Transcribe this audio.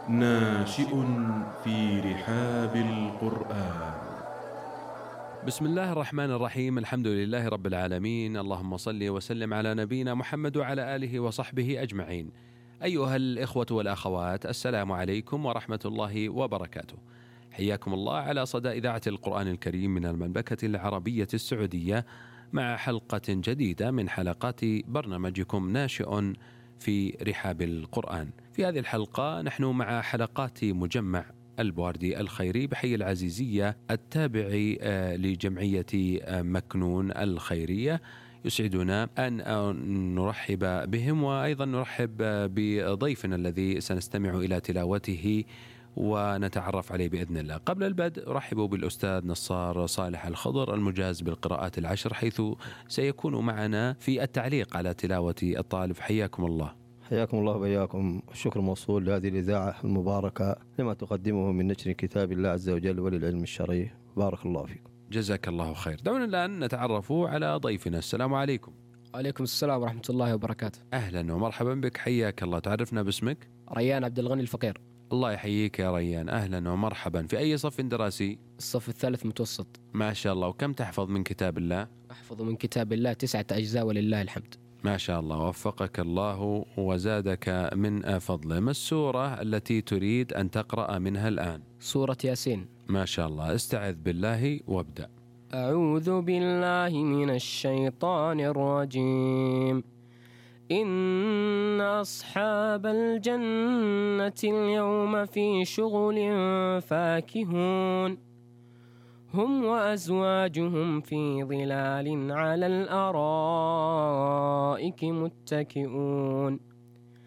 ناشئ في رحاب القرآن. بسم الله الرحمن الرحيم. الحمد لله رب العالمين، اللهم صل وسلم على نبينا محمد وعلى آله وصحبه أجمعين. أيها الإخوة والأخوات، السلام عليكم ورحمة الله وبركاته. حياكم الله على صدى إذاعة القرآن الكريم من المملكة العربية السعودية، مع حلقة جديدة من حلقات برنامجكم ناشئ في رحاب القرآن. في هذه الحلقة نحن مع حلقات مجمع البواردي الخيري بحي العزيزية التابع لجمعية مكنون الخيرية. يسعدنا أن نرحب بهم، وأيضا نرحب بضيفنا الذي سنستمع إلى تلاوته ونتعرف عليه بإذن الله. قبل البدء رحبوا بالأستاذ نصار صالح الخضر المجاز بالقراءات العشر، حيث سيكون معنا في التعليق على تلاوة الطالب. حياكم الله. حياكم الله وبياكم. الشكر موصول لهذه الإذاعة المباركة لما تقدمه من نشر كتاب الله عز وجل وللعلم الشرعي. بارك الله فيكم. جزاك الله خير. دعونا الآن نتعرف على ضيفنا. السلام عليكم. وعليكم السلام ورحمة الله وبركاته. أهلا ومرحبا بك، حياك الله. تعرفنا باسمك؟ ريان عبد الغني الفقير. الله يحييك يا ريان، أهلا ومرحبا. في أي صف دراسي؟ الصف الثالث متوسط. ما شاء الله. وكم تحفظ من كتاب الله؟ أحفظ من كتاب الله 9 أجزاء ولله الحمد. ما شاء الله، وفقك الله وزادك من فضله. ما السورة التي تريد أن تقرأ منها الآن؟ سورة ياسين. ما شاء الله. استعذ بالله وابدأ. أعوذ بالله من الشيطان الرجيم. إن أصحاب الجنة اليوم في شغل فاكهون، هم وأزواجهم في ظلال على الأرائك متكئون،